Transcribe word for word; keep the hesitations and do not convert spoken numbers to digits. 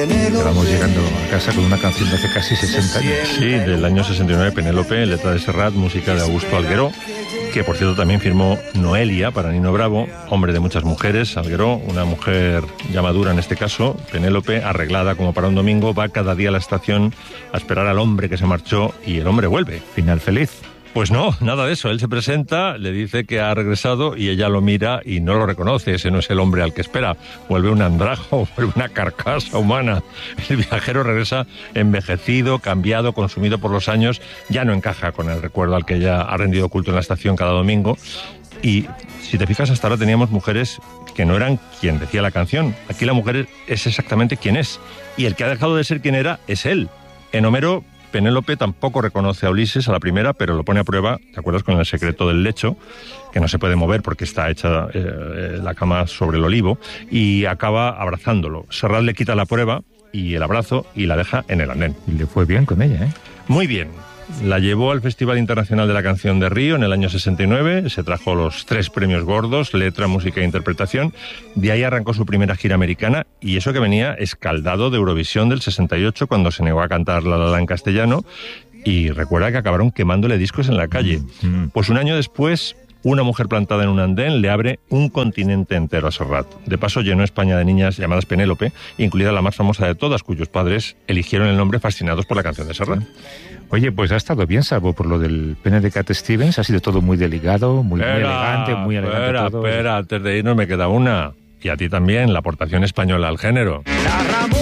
Estamos llegando a casa con una canción de hace casi sesenta años. Sí, del año sesenta y nueve, Penélope, letra de Serrat, música de Augusto Algueró, que por cierto también firmó Noelia para Nino Bravo, hombre de muchas mujeres. Algueró, una mujer ya madura en este caso. Penélope, arreglada como para un domingo, va cada día a la estación a esperar al hombre que se marchó y el hombre vuelve. Final feliz. Pues no, nada de eso. Él se presenta, le dice que ha regresado y ella lo mira y no lo reconoce. Ese no es el hombre al que espera. Vuelve un andrajo, vuelve una carcasa humana. El viajero regresa envejecido, cambiado, consumido por los años. Ya no encaja con el recuerdo al que ella ha rendido culto en la estación cada domingo. Y si te fijas, hasta ahora teníamos mujeres que no eran quien decía la canción. Aquí la mujer es exactamente quien es. Y el que ha dejado de ser quien era es él. En Homero, Penélope tampoco reconoce a Ulises a la primera, pero lo pone a prueba, ¿te acuerdas? Con el secreto del lecho, que no se puede mover porque está hecha eh, la cama sobre el olivo, y acaba abrazándolo. Serrat le quita la prueba y el abrazo y la deja en el andén. Y le fue bien con ella, ¿eh? Muy bien. La llevó al Festival Internacional de la Canción de Río en el año sesenta y nueve, se trajo los tres premios gordos, letra, música e interpretación. De ahí arrancó su primera gira americana, y eso que venía escaldado de Eurovisión del sesenta y ocho, cuando se negó a cantar La La La en castellano, y recuerda que acabaron quemándole discos en la calle. Mm-hmm. Pues un año después, una mujer plantada en un andén le abre un continente entero a Serrat. De paso, llenó España de niñas llamadas Penélope, incluida la más famosa de todas, cuyos padres eligieron el nombre fascinados por la canción de Serrat. Oye, pues ha estado bien, salvo por lo del pene de Cat Stevens. Ha sido todo muy delicado, muy, espera, muy elegante, muy elegante espera, todo. Espera, antes de irnos me queda una. Y a ti también, la aportación española al género. La